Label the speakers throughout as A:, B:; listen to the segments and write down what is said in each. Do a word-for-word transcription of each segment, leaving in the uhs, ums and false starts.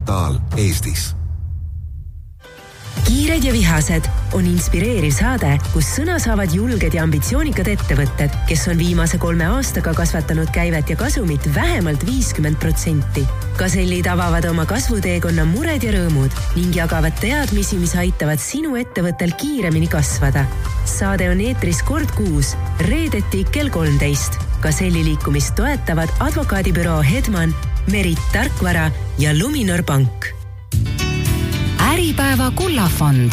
A: kvartaal Eestis.
B: Kiired ja vihased on inspireeriv saade, kus sõna saavad julged ja ambitsioonikad ettevõtted, kes on viimase kolme aastaga kasvatanud käivet ja kasumit vähemalt viiskümmend protsenti. Kasellid avavad oma kasvuteekonna mured ja rõõmud ning jagavad teadmisi, mis aitavad sinu ettevõttel kiiremini kasvada. Saade on eetris kord kuus, reedeti kell kolmteist. Kaselli liikumist toetavad advokaadibüroo Hedman, Merit Tarkvara ja Luminor Pank.
C: Äripäeva Kullafond.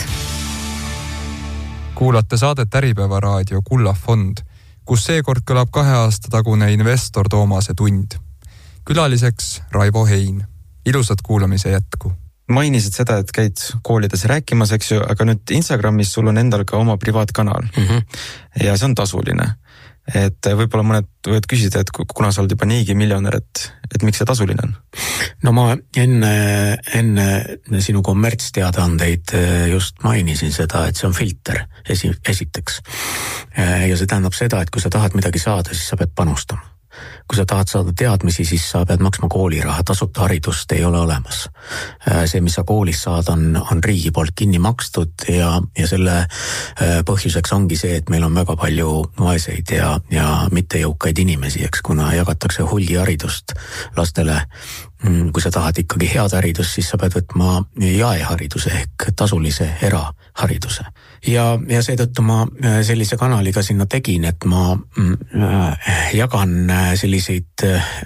D: Kuulate saadet Äripäeva raadio Kullafond, kus seekord kõlab kahe aasta tagune investor Toomase tund. Külaliseks Raivo Hein. Ilusat kuulamise jätku.
E: Mainisid seda, et käid koolides rääkimas, eks ju, aga nüüd Instagramis sul on endal ka oma privaatkanal. Mm-hmm. Ja see on tasuline. Et võib-olla mõned võivad küsida, et kuna sa oled juba niigi miljonär, et, et miks see tasuline on?
F: No ma enne, enne sinu kommertsteadaandeid just mainisin seda, et see on filter esi, esiteks. Ja see tähendab seda, et kui sa tahad midagi saada, siis sa pead panustama. Kui sa tahad saada teadmisi, siis sa pead maksma kooliraha, tasuta haridust ei ole olemas. See, mis sa koolis saad, on, on riigi poolt kinni makstud ja, ja selle põhjuseks ongi see, et meil on väga palju vaeseid ja, ja mittejõukaid inimesi, eks, kuna jagatakse hulgi haridust lastele. Kui sa tahad ikkagi head haridust, siis sa pead võtma jaehariduse ehk tasulise erahariduse. Ja, ja seetõttu ma sellise kanaliga sinna tegin, et ma jagan selliseid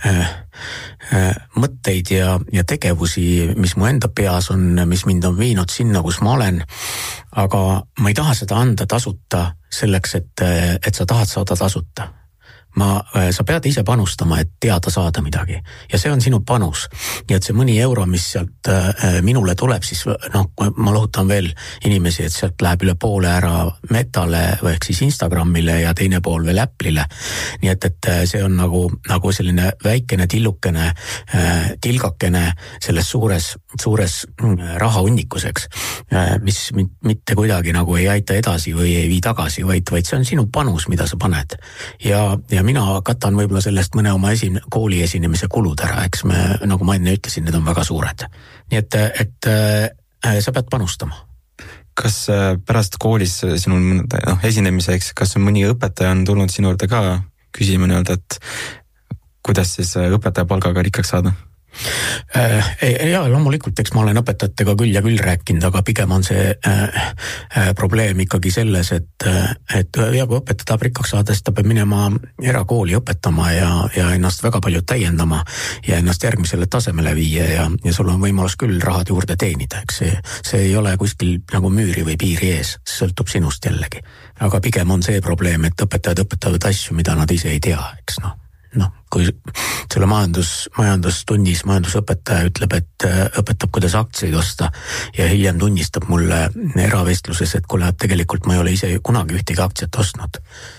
F: mõtteid ja, ja tegevusi, mis mu enda peas on, mis mind on viinud sinna, kus ma olen. Aga ma ei taha seda anda tasuta selleks, et, et sa tahad saada tasuta. Ma, sa pead ise panustama, et teada saada midagi. Ja see on sinu panus. Ja et see mõni euro, mis sealt minule tuleb, siis noh, ma lohutan veel inimesi, et sealt läheb üle poole ära Metale või ehk siis Instagramile ja teine pool veel Apple'ile. Nii et, et see on nagu, nagu selline väikene tillukene, tilgakene selles suures, suures rahahunnikuseks, mis mitte kuidagi nagu ei aita edasi või ei vii tagasi, vaid, vaid see on sinu panus, mida sa paned. Ja, ja mina katan võib-olla sellest mõne oma esin, kooli esinemise kulud ära, eks me, nagu ma enne ütlesin, need on väga suured. Nii et, et äh, sa pead panustama.
E: Kas pärast koolis sinu no, esinemiseks, kas mõni õpetaja on tulnud sinu juurde ka küsima nii-öelda, et kuidas siis õpetaja palgaga rikkaks saada?
F: Ja loomulikult, eks ma olen õpetajatega küll ja küll rääkinud, aga pigem on see äh, probleem ikkagi selles, et, et ja kui õpetaja tahab rikkaks saada, siis ta peab minema erakooli õpetama ja, ja ennast väga palju täiendama ja ennast järgmisele tasemele viia ja, ja sul on võimalus küll rahad juurde teenida, eks see, see ei ole kuskil nagu müüri või piiri ees, see sõltub sinust jällegi. Aga pigem on see probleem, et õpetajad õpetavad asju, mida nad ise ei tea, eks noh. Noh, kui selle majandus, majandustunnis majandusõpetaja ütleb, et õpetab, kuidas aktsiaid osta ja hiljem tunnistab mulle eravestluses, et kuule, tegelikult ma ei ole ise kunagi ühtegi aktsiat ostnud.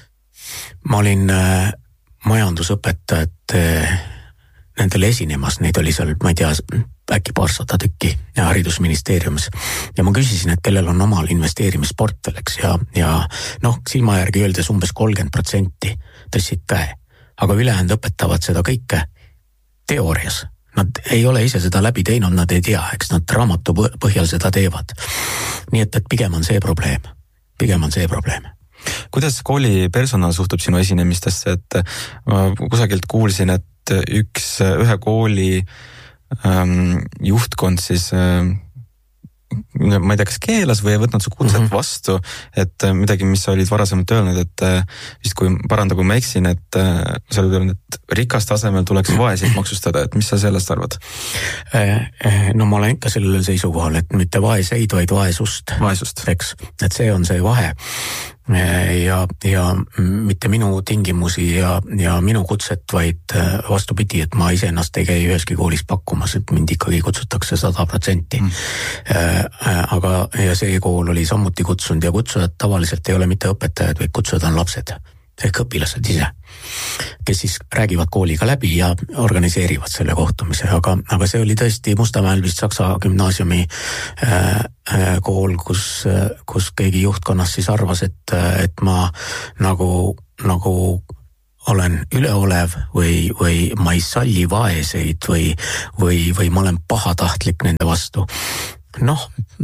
F: Ma olin majandusõpetajad nendele esinemas, neid oli seal, ma ei tea, äkki paarsada tükki ja haridusministeeriumis. Ja ma küsisin, et kellel on omal investeerimisportfelleks ja, ja noh, silma järgi öeldes umbes kolmkümmend protsenti tõstsid käe. Aga ülejäänud õpetavad seda kõike teoorias. Nad ei ole ise seda läbi teinud, nad ei tea, eks nad raamatu põhjal seda teevad. Nii et, et pigem on see probleem. Pigem on see probleem.
E: Kuidas kooli personal suhtub sinu esinemistesse, et ma kusagilt kuulsin, et üks, ühe kooli ähm, juhtkond siis ähm, ma ei tea, kas keelas või ei võtnud su kutset mm-hmm. vastu, et midagi, mis sa olid varasemalt öelnud, et vist kui paranda, kui ma eksin, et sa olid öelnud, et rikast asemel tuleks vaeseid maksustada, et mis sa sellest arvad?
F: No ma olen ikka sellele seisukohal, et mitte vaeseid, vaid vaesust.
E: Vaesust.
F: Eks, et see on see vahe. Ja, ja mitte minu tingimusi ja, ja minu kutset, vaid vastupidi, et ma ise ennast ei käi üheski koolis pakkumas, et mind ikkagi kutsutakse sada protsenti. Mm. Aga ja see kool oli samuti kutsunud ja kutsujad tavaliselt ei ole mitte õpetajad, vaid kutsujad on lapsed, ehk õpilased ise, kes siis räägivad kooliga läbi ja organiseerivad selle kohtumise, aga, aga see oli tõesti Mustamäel vist Saksa gümnaasiumi äh, kool, kus, kus keegi juhtkonnast siis arvas, et, et ma nagu, nagu olen üleolev või, või ma ei salli vaeseid või, või, või ma olen pahatahtlik nende vastu. Noh,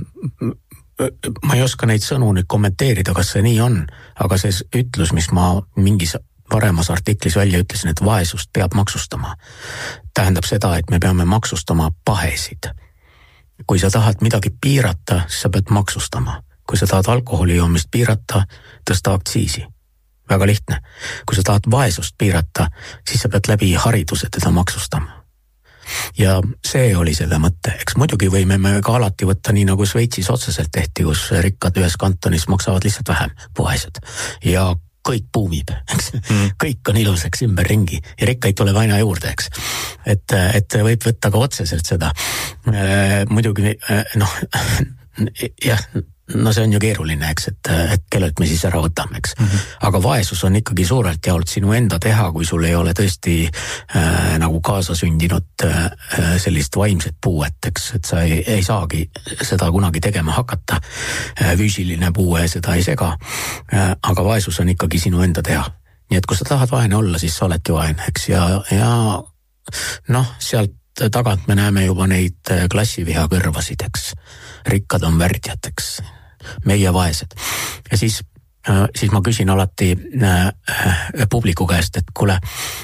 F: ma ei oska neid sõnu nüüd kommenteerida, kas see nii on, aga see ütlus, mis ma mingis varemas artiklis välja ütlesin, et vaesust peab maksustama, tähendab seda, et me peame maksustama pahesid. Kui sa tahad midagi piirata, siis sa pead maksustama. Kui sa tahad alkoholi joomist piirata, tõsta aktsiisi. Väga lihtne. Kui sa tahad vaesust piirata, siis sa pead läbi hariduse teda maksustama. Ja see oli selle mõtte. Eks muidugi võime me ka alati võtta nii nagu Šveitsis otseselt tehti, kus rikkad ühes kantonis maksavad lihtsalt vähem vaesed. Ja kõik puumib, eks. Mm. Kõik on ilusaks ümber ringi ja rikkaid tuleb aina juurde, eks. Et, et võib võtta ka otseselt seda. Muidugi, noh, jah, no see on ju keeruline, eks, et, et kellelt me siis ära võtame, eks. Mm-hmm. Aga vaesus on ikkagi suurelt jaolt sinu enda teha, kui sul ei ole tõesti äh, nagu kaasasündinud äh, sellist vaimset puuet, eks, et sa ei, ei saagi seda kunagi tegema hakata. Äh, füüsiline puue seda ei sega, äh, aga vaesus on ikkagi sinu enda teha. Nii et kui sa tahad vaene olla, siis sa oledki vaene, eks, ja, ja noh, sealt tagant me näeme juba neid klassiviha kõrvasid, eks. Rikkad on värdjad, eks. Meie vaesed. Ja siis, siis ma küsin alati publiku käest, et kuule,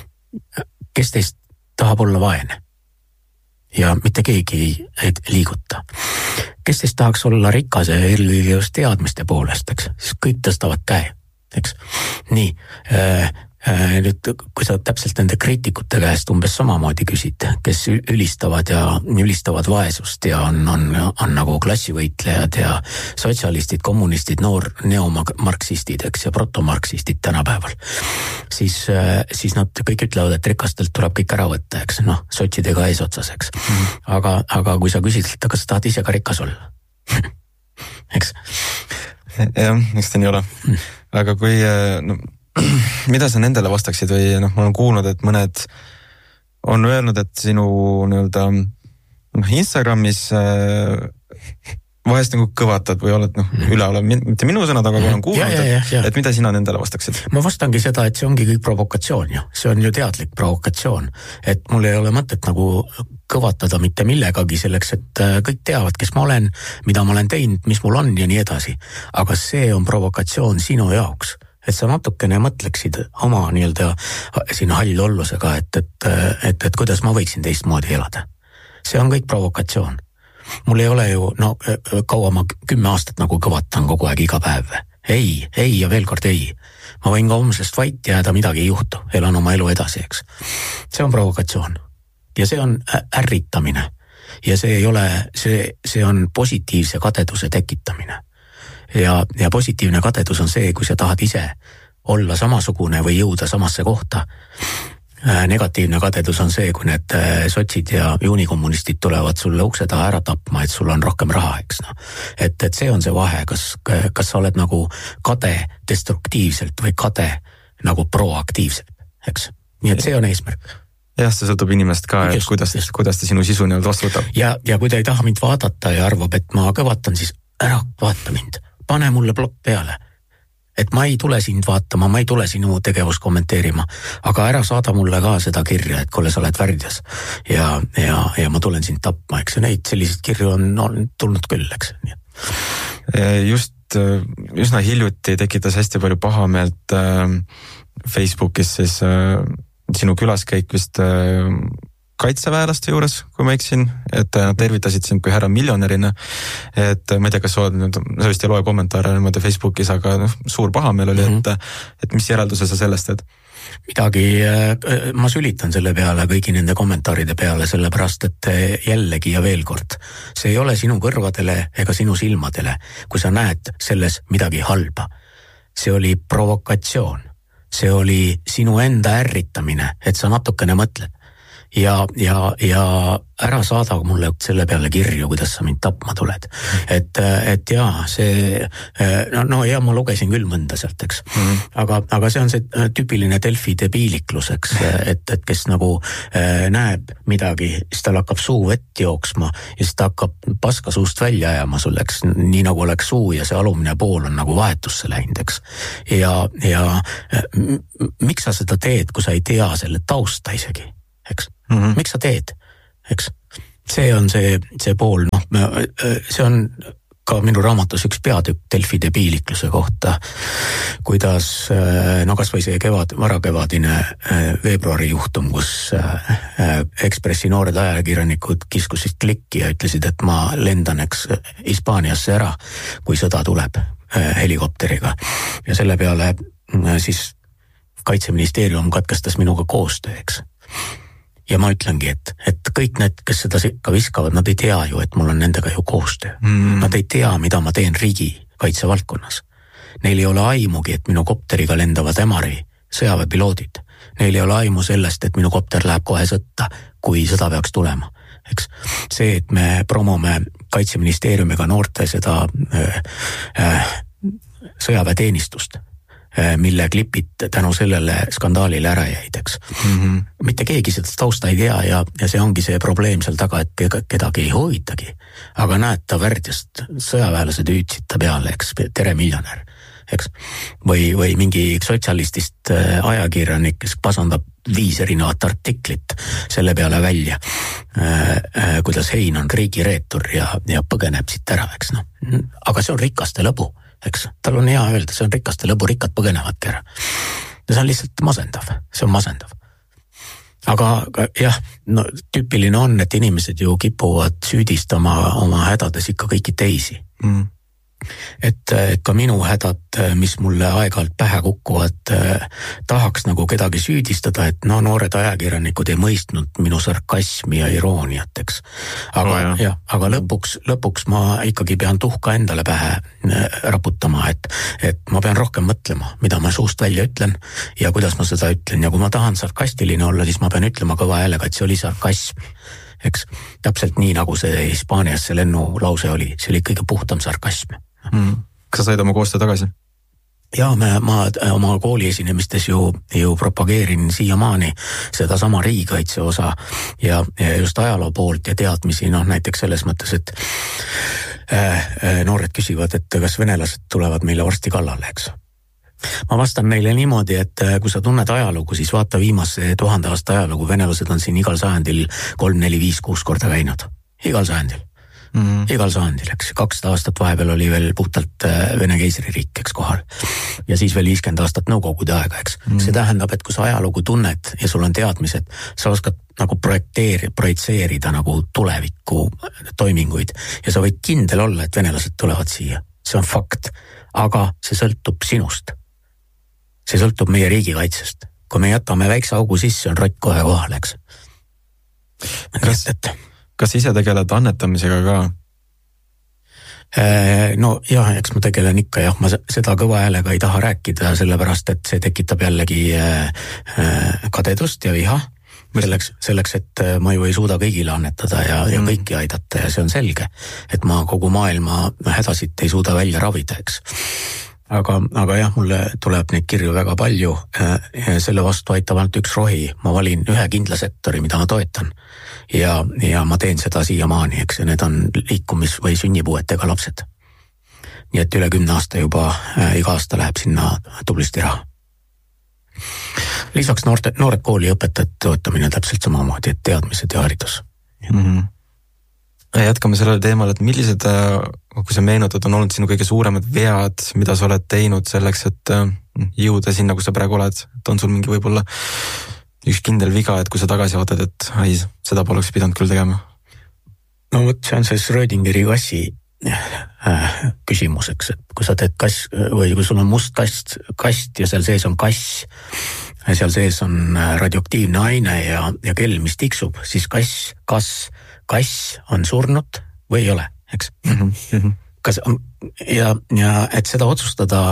F: kes teist tahab olla vaene? Ja mitte keegi ei, ei liiguta. Kes teist tahaks olla rikas ja eelkõige just teadmiste poolest, eks? Siis kõik tõstavad käe, eks. Nii, nüüd kui sa täpselt nende kriitikute käest umbes samamoodi küsid, kes ülistavad ja ülistavad vaesust ja on, on, on nagu klassivõitlejad ja sotsialistid, kommunistid, noor neomarksistid, eks, ja protomarksistid tänapäeval, siis, siis nad kõik ütlevad, et rikastelt tuleb kõik ära võtta, eks, noh, sotsidega eesotsas, eks. Mm. Aga, aga kui sa küsid, et kas sa tahad ise ka rikas olla? Eks?
E: Jah, eks ta nii ole. Aga kui... No... mida sa nendele vastaksid või noh, ma olen kuulnud, et mõned on öelnud, et sinu nii-öelda Instagramis äh, vahest nagu kõvatad või oled noh, üleolev, mitte minu sõnad, aga olen kuulnud, ja, ja, ja. Et mida sina nendele vastaksid?
F: Ma vastangi seda, et see ongi kõik provokatsioon ju, see on ju teadlik provokatsioon, et mul ei ole mõtet nagu kõvatada mitte millegagi selleks, et kõik teavad, kes ma olen, mida ma olen teinud, mis mul on ja nii edasi, aga see on provokatsioon sinu jaoks. Et sa natukene mõtleksid oma nii-öelda siin hallollusega, et, et, et, et kuidas ma võiksin teistmoodi elada. See on kõik provokatsioon. Mul ei ole ju, no kaua ma kümme aastat nagu kõvatan kogu aeg iga päev. Ei, ei ja veel kord ei. Ma võin ka homsest vait jääda, midagi ei juhtu. Elan oma elu edasi, eks. See on provokatsioon. Ja see on ärritamine. Ja see ei ole, see, see on positiivse kadeduse tekitamine. Ja, ja positiivne kadedus on see, kui sa tahad ise olla samasugune või jõuda samasse kohta. Negatiivne kadedus on see, kui need sotsid ja juunikommunistid tulevad sulle ukse taha ära tapma, et sul on rohkem raha, eks no. Et, et see on see vahe, kas, kas sa oled nagu kade destruktiivselt või kade nagu proaktiivselt, eks. Nii et see on eesmärk.
E: Jah, see sõltub inimest ka, et kuidas, kuidas ta sinu sisu nii-öelda vastu võtab.
F: Ja, ja kui ta ei taha mind vaadata ja arvab, et ma kõvatan, siis ära vaata mind. Pane mulle plokk peale, et ma ei tule sind vaatama, ma ei tule sinu tegevust kommenteerima, aga ära saada mulle ka seda kirja, et kuule, sa oled värdjas ja, ja, ja ma tulen sind tapma, eks, ja neid selliseid kirju on, on tulnud küll, eks.
E: Just üsna hiljuti tekitas hästi palju pahameelt äh, Facebookis siis äh, sinu külaskäik vist äh, kaitseväelaste juures, kui ma eksin, et nad tervitasid sind kui härra miljonärina, et ma ei tea, kas sa oled, sa vist ei loe kommentaare niimoodi Facebookis, aga noh, suur pahameel oli, mm -hmm. et, et mis järelduse sa sellest, et
F: midagi, ma sülitan selle peale, kõigi nende kommentaaride peale, sellepärast, et jällegi ja veel kord, see ei ole sinu kõrvadele ega sinu silmadele, kui sa näed selles midagi halba. See oli provokatsioon, see oli sinu enda ärritamine, et sa natukene mõtled. ja, ja, ja ära saada mulle selle peale kirju, kuidas sa mind tapma tuled. Et, et jaa, see, no, no ja ma lugesin küll mõnda sealt, eks. Mm. Aga, aga see on see tüüpiline Delfi debiiliklus, eks, et, et kes nagu äh, näeb midagi, siis tal hakkab suu vett jooksma ja siis ta hakkab paska suust välja ajama sul, eks, nii nagu oleks suu ja see alumine pool on nagu vahetusse läinud, eks. Ja, ja m- miks sa seda teed, kui sa ei tea selle tausta isegi, eks? Mm-hmm. Miks sa teed? Eks see on see, see pool, noh, see on ka minu raamatus üks peatükk Delfi debiilikluse kohta, kuidas, no kas või see kevad, varakevadine veebruari juhtum, kus Ekspressi noored ajakirjanikud kiskusid klikki ja ütlesid, et ma lendan eks Hispaaniasse ära, kui sõda tuleb helikopteriga. Ja selle peale siis Kaitseministeerium katkestas minuga koostööks. Ja ma ütlengi, et, et kõik need, kes seda ka viskavad, nad ei tea ju, et mul on nendega ju koostöö. Mm. Nad ei tea, mida ma teen riigi kaitsevaldkonnas. Neil ei ole aimugi, et minu kopteriga lendavad Emari sõjaväepiloodid. Neil ei ole aimu sellest, et minu kopter läheb kohe sõtta, kui sõda peaks tulema. Eks see, et me promome Kaitseministeeriumiga noorte seda äh, äh, sõjaväeteenistust, mille klipid tänu sellele skandaalile ära jäid, eks. Mm-hmm. Mitte keegi seda tausta ei tea ja, ja see ongi see probleem seal taga, et kedagi ei huvitagi. Aga näed, ta värdjast sõjaväelased hüüdsid ta peale, eks, tere miljonär, eks. Või, või mingi sotsialistist ajakirjanik, kes pasandab viis erinevat artiklit selle peale välja, kuidas Hein on riigireetur ja, ja põgeneb siit ära, eks, noh. Aga see on rikaste lõbu. Eks, tal on hea öelda, see on rikaste lõbu, rikkad põgenevadki ära. Ja see on lihtsalt masendav, see on masendav. Aga jah, no tüüpiline on, et inimesed ju kipuvad süüdistama oma hädades ikka kõiki teisi. Mm. Et, et ka minu hädad, mis mulle aeg-ajalt pähe kukuvad, tahaks nagu kedagi süüdistada, et no noored ajakirjanikud ei mõistnud minu sarkasmi ja irooniat, eks. Aga, oh, jah, aga lõpuks, lõpuks ma ikkagi pean tuhka endale pähe raputama, et, et ma pean rohkem mõtlema, mida ma suust välja ütlen ja kuidas ma seda ütlen. Ja kui ma tahan sarkastiline olla, siis ma pean ütlema kõva häälega, et see oli sarkasm. Eks, täpselt nii nagu see Hispaanias see lennulause oli, see oli kõige puhtam sarkasm.
E: Mm. Kas sa said oma koostöö tagasi?
F: Jaa, ma, ma oma kooli esinemistes ju, ju propageerin siiamaani seda sama riigikaitse osa ja, ja just ajaloo poolt ja teadmisi, noh näiteks selles mõttes, et äh, noored küsivad, et kas venelased tulevad meile varsti kallale, eks. Ma vastan neile niimoodi, et kui sa tunned ajalugu, siis vaata viimase tuhande aasta ajalugu, venelased on siin igal sajandil kolm, neli, viis, kuus korda käinud. Igal sajandil. Mm-hmm. Igal sajandil, eks. kakssada aastat vahepeal oli veel puhtalt Vene keisririik, eks, kohal. Ja siis veel viiskümmend aastat nõukogude aega, eks. Mm-hmm. See tähendab, et kui sa ajalugu tunned ja sul on teadmised, sa oskad nagu projekteeri, projitseerida nagu tuleviku toiminguid ja sa võid kindel olla, et venelased tulevad siia. See on fakt. Aga see sõltub sinust. See sõltub meie riigikaitsest. Kui me jätame väikse augu sisse, on rott kohe kohal, eks.
E: Kas, et... kas ise tegeled annetamisega ka?
F: No jah, eks ma tegelen ikka, jah, ma seda kõva häälega ei taha rääkida, sellepärast, et see tekitab jällegi kadedust ja viha. Selleks, selleks, et ma ju ei suuda kõigile annetada ja, ja kõiki aidata ja see on selge, et ma kogu maailma hädasid ei suuda välja ravida, eks. Aga, aga jah, mulle tuleb neid kirju väga palju ja selle vastu aitab ainult üks rohi. Ma valin ühe kindla sektori, mida ma toetan ja, ja ma teen seda siiamaani, eks, ja need on liikumis- või sünnipuuetega lapsed. Nii et üle kümne aasta juba äh, iga aasta läheb sinna tublisti raha. Lisaks noorte, noored kooli õpetajad toetamine täpselt samamoodi, et teadmised ja haridus.
E: Mm-hmm. Jätkame sellele teemal, et millised, kui sa meenutad, on olnud sinu kõige suuremad vead, mida sa oled teinud selleks, et jõuda sinna, kus sa praegu oled, et on sul mingi võib-olla üks kindel viga, et kui sa tagasi vaatad, et ai, seda poleks pidanud küll tegema?
F: No võt, see on see Schrödingeri kassi äh, küsimuseks, et kui sa teed kass või kui sul on must kast, kast ja seal sees on kass, seal sees on radioaktiivne aine ja, ja kell, mis tiksub, siis kass, kas kass on surnud või ei ole, eks? Mm-hmm. Kas, ja, ja et seda otsustada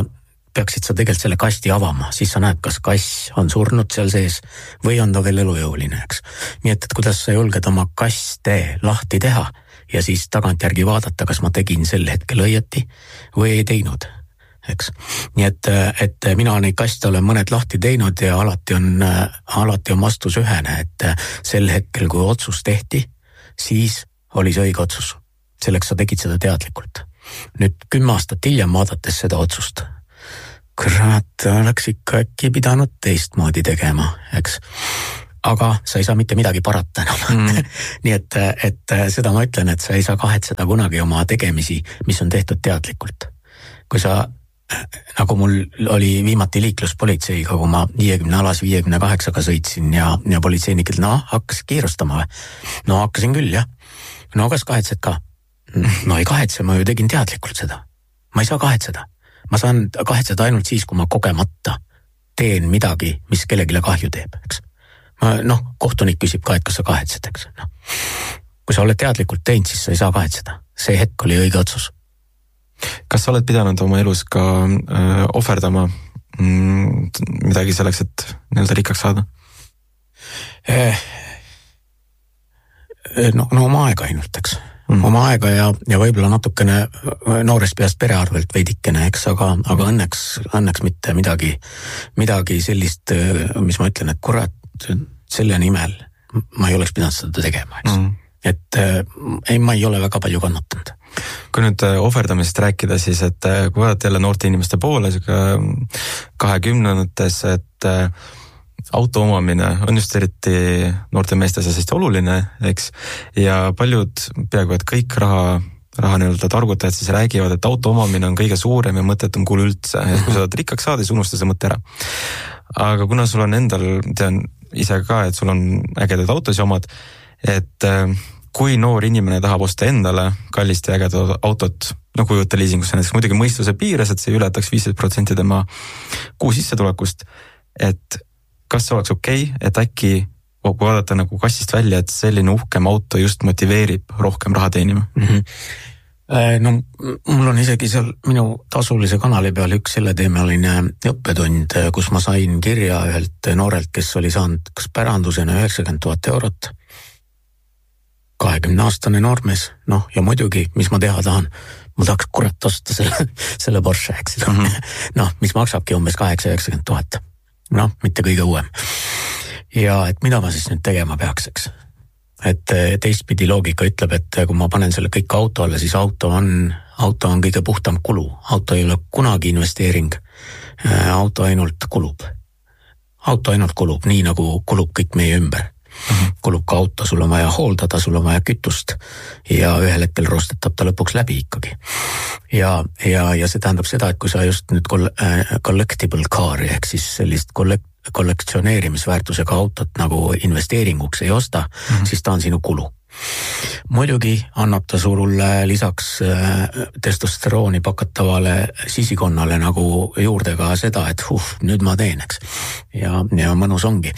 F: peaksid sa tegelikult selle kasti avama, siis sa näed, kas kass on surnud seal sees või on ta veel elujõuline, eks. nii et, et kuidas sa julged oma kaste lahti teha ja siis tagantjärgi vaadata, kas ma tegin sel hetkel õieti või ei teinud, eks. nii et, et mina neid kaste olen mõned lahti teinud ja alati on, alati on vastus ühene, et sel hetkel, kui otsus tehti, siis oli see õige otsus. Selleks sa tegid seda teadlikult. Nüüd kümme aastat hiljem vaadates seda otsust, kurat, oleks ikka äkki pidanud teistmoodi tegema, eks. Aga sa ei saa mitte midagi parata enam. Mm. nii et, et seda ma ütlen, et sa ei saa kahetseda kunagi oma tegemisi, mis on tehtud teadlikult. Kui sa, nagu mul oli viimati liikluspolitseiga, kui ma viiekümne alas viiekümne kaheksaga sõitsin ja, ja politseinikid, no hakkas kiirustama või? No hakkasin küll, jah. No kas kahetsed ka? No ei kahetse, ma ju tegin teadlikult seda. Ma ei saa kahetseda. Ma saan kahetseda ainult siis, kui ma kogemata teen midagi, mis kellegile kahju teeb, eks. Ma, noh, kohtunik küsib ka, et kas sa kahetsed, eks. No. Kui sa oled teadlikult teinud, siis sa ei saa kahetseda. See hetk oli õige otsus.
E: Kas sa oled pidanud oma elus ka öö, ohverdama mm, midagi selleks, et nii-öelda rikkaks saada?
F: Eh, no, no oma aega ainult, eks. Mm. oma aega ja, ja võib-olla natukene noorest peast perearvelt veidikene, eks, aga, aga õnneks, õnneks mitte midagi, midagi sellist, mis ma ütlen, et kurat, selle nimel ma ei oleks pidanud seda tegema, eks. Mm. Et ei, ma ei ole väga palju kannatanud.
E: Kui nüüd ohverdamisest rääkida, siis et kui vaadata jälle noorte inimeste poole, kahekümnendates, et auto omamine on just eriti noorte meeste seas hästi oluline, eks, ja paljud peaaegu, et kõik raha, raha nii-öelda targutajad siis räägivad, et auto omamine on kõige suurem ja mõttetum kulu üldse, ja kui sa oled rikkaks saada, siis unusta see mõtte ära. Aga kuna sul on endal, tean ise ka, et sul on ägedad autosid omad, et kui noor inimene tahab osta endale kallist ja ägedat autot, no kui võtta liisingusse näiteks muidugi mõistuse piires, et see ületaks viisteist protsenti tema kuu sissetulekust, et kas see oleks okei, okay, et äkki kui vaadata nagu kassist välja, et selline uhkem auto just motiveerib rohkem raha teenima?
F: Mm-hmm. No mul on isegi seal minu tasulise kanali peal üks selle teemaline õppetund, kus ma sain kirja ühelt noorelt, kes oli saanud kas pärandusena üheksakümmend tuhat eurot, kahekümne aastane noormees, noh ja muidugi, mis ma teha tahan, ma tahaks kurat osta selle, selle Porsche, eks. Mm-hmm. noh, mis maksabki umbes kaheksa üheksakümmend tuhat. noh, mitte kõige uuem. Ja et mida ma siis nüüd tegema peaks, eks? Et teistpidi loogika ütleb, et kui ma panen selle kõik auto alla, siis auto on, auto on kõige puhtam kulu. Auto ei ole kunagi investeering. Auto ainult kulub. Auto ainult kulub, nii nagu kulub kõik meie ümber. Mm-hmm. Kulub ka auto, sul on vaja hooldada, sul on vaja kütust ja ühel hetkel rostetab ta lõpuks läbi ikkagi. Ja, ja, ja see tähendab seda, et kui sa just nüüd collectible car'i ehk siis sellist kollekt, kollektsioneerimisväärtusega autot nagu investeeringuks ei osta, mm-hmm. siis ta on sinu kulu. Muidugi annab ta sulle lisaks testosterooni pakatavale sisikonnale nagu juurde ka seda, et huh, nüüd ma teen, eks. Ja, ja mõnus ongi.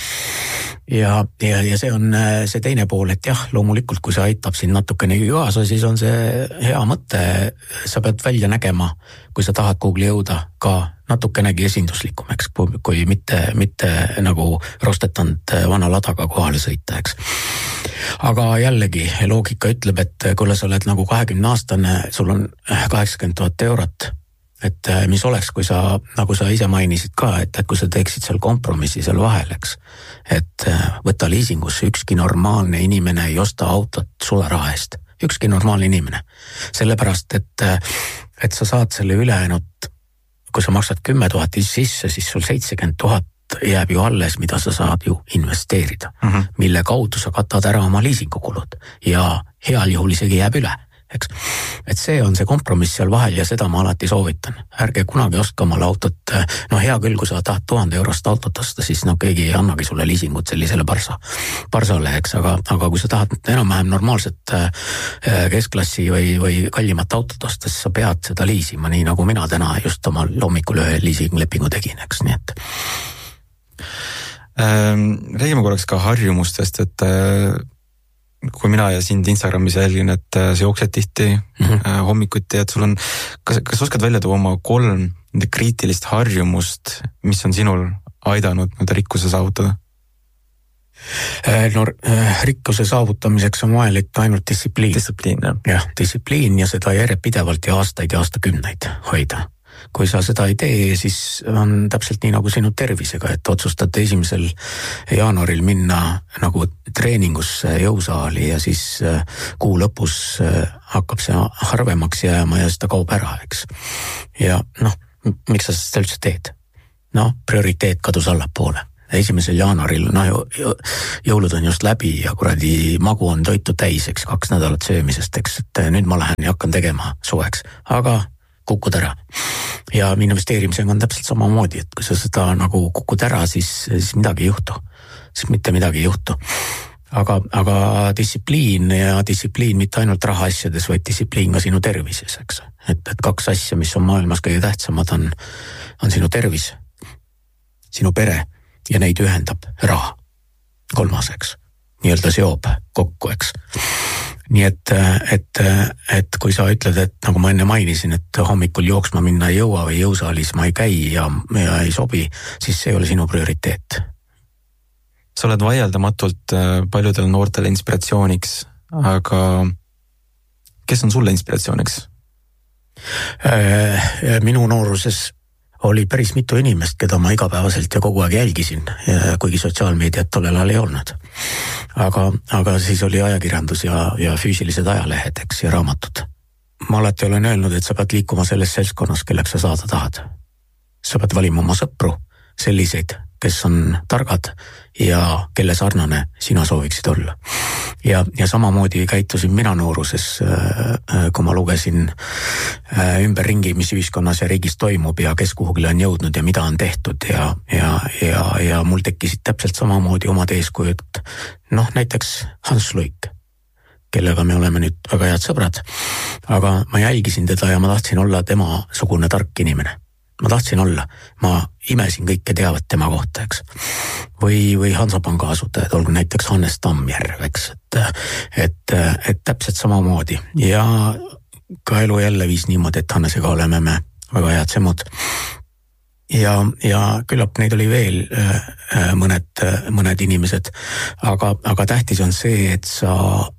F: Ja, ja, ja see on see teine pool, et jah, loomulikult, kui see aitab siin natukenegi kaasa, siis on see hea mõte. Sa pead välja nägema, kui sa tahad Google'i jõuda, ka natukenegi esinduslikum, eks, kui mitte, mitte nagu rostetanud vana ladaga kohale sõita, eks. Aga jällegi loogika ütleb, et kui sa oled nagu kahekümne aastane, sul on kaheksakümmend tuhat eurot, et mis oleks, kui sa, nagu sa ise mainisid ka, et, et kui sa teeksid seal kompromissi seal vahel, eks, et võta liisingusse, ükski normaalne inimene ei osta autot sularaha eest, ükski normaalne inimene. Sellepärast, et, et sa saad selle ülejäänud, kui sa maksad kümme tuhat sisse, siis sul seitsekümmend tuhat jääb ju alles, mida sa saad ju investeerida, mm-hmm. mille kaudu sa katad ära oma liisingukulud ja heal juhul isegi jääb üle, eks. Et see on see kompromiss seal vahel ja seda ma alati soovitan. Ärge kunagi oska omale autot, no hea küll, kui sa tahad tuhande eurost autot osta, siis no keegi ei annagi sulle liisingut sellisele parsa, parsale, eks, aga, aga kui sa tahad enam-vähem normaalset keskklassi või, või kallimat autot osta, siis sa pead seda liisima, nii nagu mina täna just oma loomikul ühe liisinglepingu tegin, eks, nii et
E: räägime korraks ka harjumustest, et kui mina ja sind Instagramis jälgin, et sa jooksed tihti mm-hmm. hommikuti, et sul on, kas, kas oskad välja tuua oma kolm kriitilist harjumust, mis on sinul aidanud nii-öelda rikkuse saavutada?
F: No rikkuse saavutamiseks on vajalik ainult distsipliin.
E: Distsipliin, jah.
F: jah, distsipliin ja seda järjepidevalt ja aastaid ja aastakümneid hoida. Kui sa seda ei tee, siis on täpselt nii nagu sinu tervisega, et otsustad esimesel jaanuaril minna nagu treeningusse jõusaali ja siis kuu lõpus hakkab see harvemaks jääma ja seda kaob ära, eks. Ja noh, miks sa seda üldse teed? No, prioriteet kadus allapoole. Esimesel jaanuaril, no jõulud on just läbi ja kuradi magu on toitu täis, eks, kaks nädalat söömisest, eks, et nüüd ma lähen ja hakkan tegema suveks, aga kukud ära. Ja investeerimisega on täpselt samamoodi, et kui sa seda nagu kukud ära, siis, siis midagi ei juhtu. Siis mitte midagi ei juhtu. Aga, aga distsipliin ja distsipliin mitte ainult rahaasjades, vaid distsipliin ka sinu tervises, eks. Et, et kaks asja, mis on maailmas kõige tähtsamad, on, on sinu tervis, sinu pere ja neid ühendab raha kolmaseks, nii-öelda seob kokku, eks. Nii et, et, et kui sa ütled, et nagu ma enne mainisin, et hommikul jooksma minna ei jõua või jõusaalis ma ei käi ja, ja ei sobi, siis see ei ole sinu prioriteet.
E: Sa oled vaieldamatult paljudel noortele inspiratsiooniks, aga kes on sulle inspiratsiooniks?
F: Minu nooruses oli päris mitu inimest, keda ma igapäevaselt ja kogu aeg jälgisin, kuigi sotsiaalmeediat tollel ajal ei olnud. Aga, aga siis oli ajakirjandus ja, ja füüsilised ajalehed, eks, ja raamatud. Ma alati olen öelnud, et sa pead liikuma selles seltskonnas, kelleks sa saada tahad. Sa pead valima oma sõpru, selliseid, kes on targad ja kelle sarnane sina sooviksid olla. Ja, ja samamoodi käitusin mina nooruses, kui ma lugesin ümberringi, mis ühiskonnas ja riigis toimub ja kes kuhugile on jõudnud ja mida on tehtud ja, ja, ja, ja mul tekkisid täpselt samamoodi omad eeskujud. Noh, näiteks Hans Luik, kellega me oleme nüüd väga head sõbrad, aga ma jälgisin teda ja ma tahtsin olla tema sugune tark inimene. Ma tahtsin olla, ma imesin kõike teavat tema kohta, eks. Või, või Hansapanga asutajad, olgu näiteks Hannes Tammjärv, eks, et, et, et täpselt samamoodi. Ja ka elu jälle viis niimoodi, et Hannesega oleme me väga head semud. Ja, ja küllap neid oli veel mõned, mõned inimesed, aga, aga tähtis on see, et sa,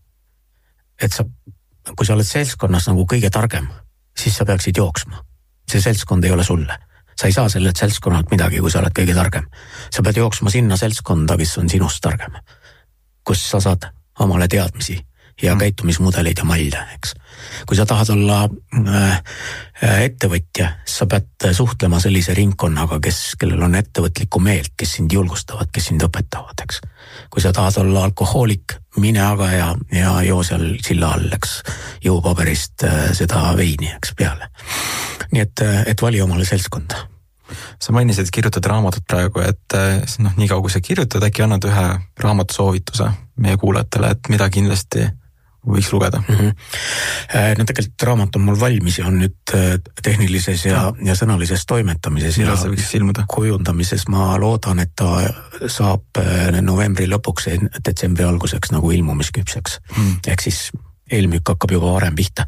F: et sa, kui sa oled seltskonnas nagu kõige targem, siis sa peaksid jooksma. See seltskond ei ole sulle. Sa ei saa sellelt seltskonnalt midagi, kui sa oled kõige targem. Sa pead jooksma sinna seltskonda, kes on sinust targem. Kus sa saad omale teadmisi ja käitumismudeleid ja malle, eks. Kui sa tahad olla äh, ettevõtja, sa pead suhtlema sellise ringkonnaga, kes, kellel on ettevõtlikku meelt, kes sind julgustavad, kes sind õpetavad, eks. Kui sa tahad olla alkohoolik, mine aga ja, ja joo seal silla all, eks, jõupaberist äh, seda veini, eks, peale. Nii et, et vali omale seltskonda.
E: Sa mainisid, et kirjutad raamatut praegu, et noh, nii kaua kui sa kirjutad, äkki annad ühe raamatu soovituse meie kuulajatele, et mida kindlasti võiks lugeda?
F: Mm-hmm. No tegelikult raamat on mul valmis ja on nüüd tehnilises ja, ja sõnalises toimetamises ja kujundamises. Ma loodan, et ta saab novembri lõpuks, detsembri alguseks nagu ilmumisküpseks. Mm. Ehk siis eelmüük hakkab juba varem pihta.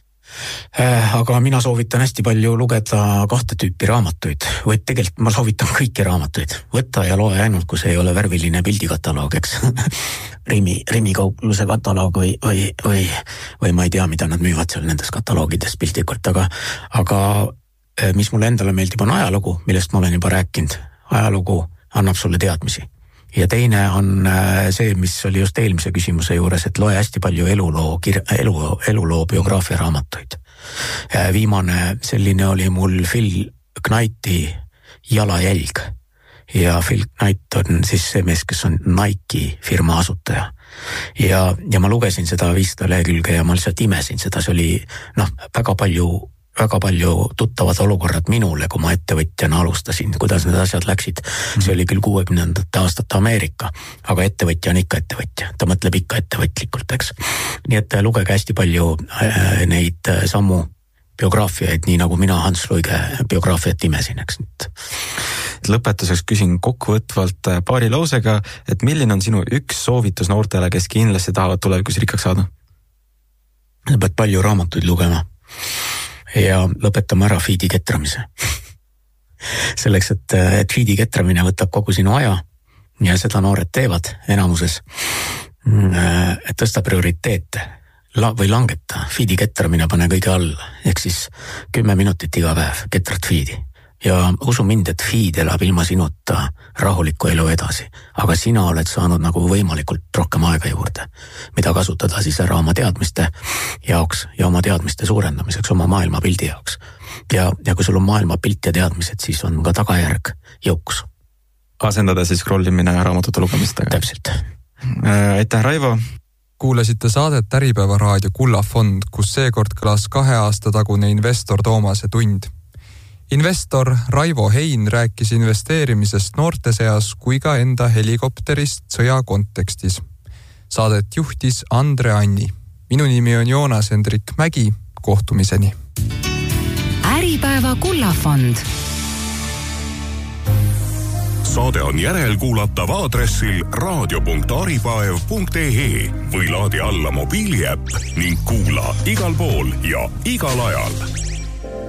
F: Aga mina soovitan hästi palju lugeda kahte tüüpi raamatuid, või tegelikult ma soovitan kõiki raamatuid. Võtta ja loe ainult, kui see ei ole värviline pildikataloog, eks. Rimi, rimikaupluse kataloog või, või, või, või ma ei tea, mida nad müüvad seal nendes kataloogides pildikult, aga, aga mis mulle endale meeldib on ajalugu, millest ma olen juba rääkinud. Ajalugu annab sulle teadmisi. Ja teine on see, mis oli just eelmise küsimuse juures, et loe hästi palju eluloo, elu, eluloo biograafia raamatuid. Viimane selline oli mul Phil Knighti Jalajälg. Ja Phil Knight on siis see mees, kes on Nike firma asutaja. Ja, ja ma lugesin seda viissada lehekülge ja ma lihtsalt imesin seda, see oli noh, väga palju väga palju tuttavad olukorrad minule, kui ma ettevõtjana alustasin, kuidas need asjad läksid. See oli küll kuuekümnendate aastate Ameerika, aga ettevõtja on ikka ettevõtja. Ta mõtleb ikka ettevõtlikult, eks. Nii et lugege hästi palju neid samu biograafiaid, nii nagu mina Hans Luige biograafiat imesin, eks.
E: Lõpetuseks küsin kokkuvõtvalt paari lausega, et milline on sinu üks soovitus noortele, kes kindlasti tahavad tulevikus rikkaks saada?
F: Sa pead palju raamatuid lugema. Ja lõpetame ära feedi ketramise. selleks, et, et feed'i ketramine võtab kogu sinu aja ja seda noored teevad enamuses, et tõsta prioriteete La, või langeta, feed'i ketramine pane kõige alla, ehk siis kümme minutit iga päev ketrad feed'i. Ja usu mind, et feed elab ilma sinuta rahulikku elu edasi, aga sina oled saanud nagu võimalikult rohkem aega juurde, mida kasutada siis ära oma teadmiste jaoks ja oma teadmiste suurendamiseks, oma maailmapildi jaoks. Ja, ja kui sul on maailmapilt ja teadmised, siis on ka tagajärg jõukus.
E: Asendada siis scrollimine raamatute lugemistega.
F: Täpselt.
E: Aitäh, Raivo!
D: Kuulasite saadet Äripäeva raadio Kullafond, kus seekord kõlas kahe aasta tagune investor Toomase tund. Investor Raivo Hein rääkis investeerimisest noorte seas kui ka enda helikopterist sõja kontekstis. Saadet juhtis Andre Anni. Minu nimi on Joonas Hendrik Mägi. Kohtumiseni.
B: Äripäeva Kullafond.
A: Saade on järelkuulatav aadressil raadio punkt aripaev punkt ee või laadi alla mobiiliäpp ning kuula igal pool ja igal ajal.